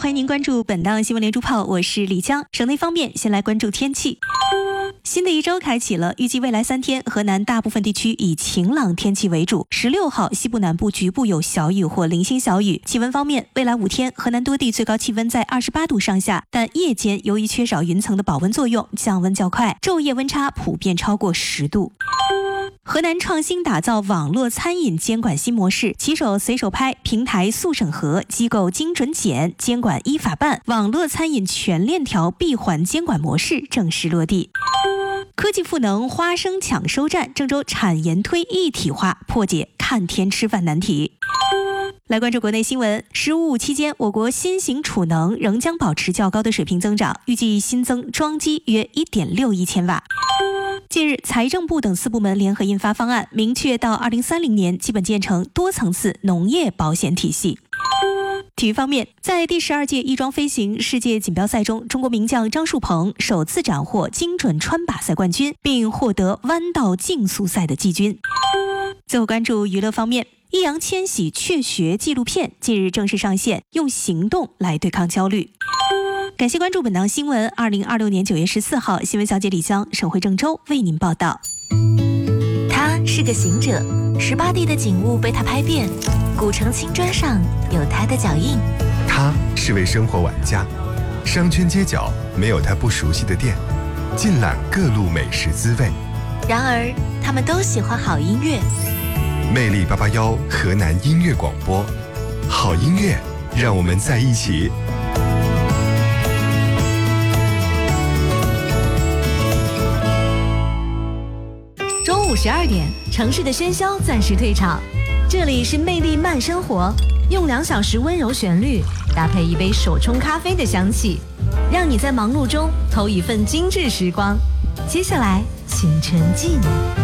欢迎您关注本档新闻连珠炮，我是李江。省内方面，先来关注天气。新的一周开启了，预计未来3天，河南大部分地区以晴朗天气为主。16号，西部南部局部有小雨或零星小雨。气温方面，未来5天，河南多地最高气温在28度上下，但夜间由于缺少云层的保温作用，降温较快，昼夜温差普遍超过10度。河南创新打造网络餐饮监管新模式，骑手随手拍、平台速审核、机构精准检、监管依法办，网络餐饮全链条闭环监管模式正式落地。科技赋能花生抢收站，郑州产研推一体化，破解看天吃饭难题。来关注国内新闻。15期间，我国新型储能仍将保持较高的水平增长，预计新增装机约 1.6亿千瓦。近日，财政部等4部门联合印发方案，明确到2030年基本建成多层次农业保险体系。体育方面，在第12届翼装飞行世界锦标赛中，中国名将张树鹏首次斩获精准穿靶赛冠军，并获得弯道竞速赛的季军。最后关注娱乐方面，易烊千玺辍学纪录片近日正式上线，用行动来对抗焦虑。感谢关注本档新闻。2026年9月14号，新闻小姐李湘，省会郑州为您报道。 他是个行者，18地的景物被他拍遍，古城青砖上有他的脚印。 他是位生活玩家，商圈街角没有他不熟悉的店，尽览各路美食滋味。 然而，他们都喜欢好音乐。 魅力881河南音乐广播，好音乐让我们在一起。 中午12点，城市的喧嚣暂时退场，这里是魅力慢生活，用2小时温柔旋律搭配一杯手冲咖啡的香气，让你在忙碌中偷一份精致时光。接下来请沉浸。